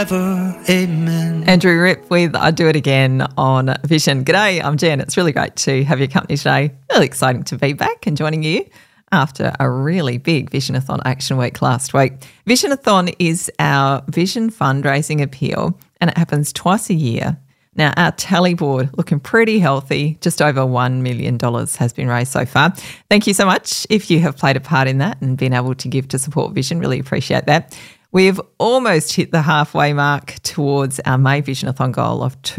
forever. Amen. Andrew Rip with I Do It Again on Vision. G'day, I'm Jen. It's really great to have your company today. Really exciting to be back and joining you after a really big Visionathon Action Week last week. Visionathon is our vision fundraising appeal and it happens twice a year. Now, our tally board looking pretty healthy. Just over $1 million has been raised so far. Thank you so much if you have played a part in that and been able to give to support Vision. Really appreciate that. We've almost hit the halfway mark towards our May Visionathon goal of